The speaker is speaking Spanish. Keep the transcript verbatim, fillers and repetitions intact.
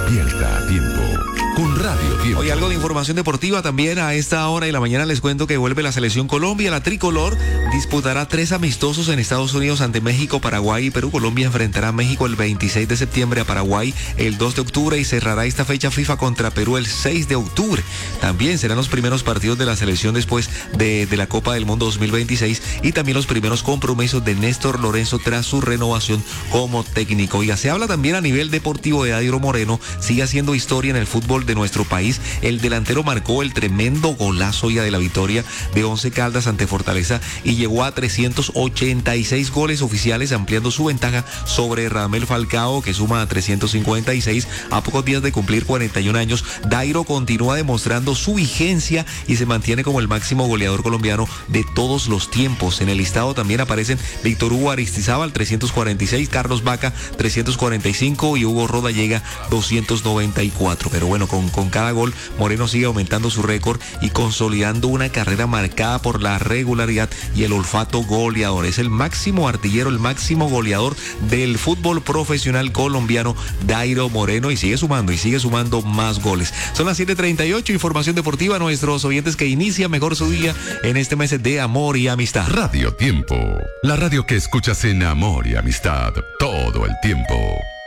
Despierta a tiempo con Radio Tiempo. Hoy algo de información deportiva también a esta hora y la mañana les cuento que vuelve la selección Colombia. La tricolor disputará tres amistosos en Estados Unidos ante México, Paraguay y Perú. Colombia enfrentará a México el veintiséis de septiembre, a Paraguay el dos de octubre y cerrará esta fecha FIFA contra Perú el seis de octubre. También serán los primeros partidos de la selección después de, de la Copa del Mundo dos mil veintiséis y también los primeros compromisos de Néstor Lorenzo tras su renovación como técnico. Y se habla también a nivel deportivo de Dairo Moreno, sigue haciendo historia en el fútbol de nuestro país. El delantero marcó el tremendo golazo ya de la victoria de Once Caldas ante Fortaleza y llegó a trescientos ochenta y seis goles oficiales, ampliando su ventaja sobre Radamel Falcao, que suma a trescientos cincuenta y seis a pocos días de cumplir cuarenta y un años. Dairo continúa demostrando su vigencia y se mantiene como el máximo goleador colombiano de todos los tiempos. En el listado también aparecen Víctor Hugo Aristizábal, trescientos cuarenta y seis, Carlos Vaca, trescientos cuarenta y cinco y Hugo Roda llega doscientos noventa y cuatro. Pero bueno, con, con cada gol, Moreno sigue aumentando su récord y consolidando una carrera marcada por la regularidad y el olfato goleador. Es el máximo artillero, el máximo goleador del fútbol profesional colombiano, Dairo Moreno, y sigue sumando y sigue sumando más goles. Son las siete treinta y ocho, información deportiva a nuestros oyentes que inicia mejor su día en este mes de amor y amistad. Radio Tiempo, la radio que escuchas en amor y amistad todo el tiempo.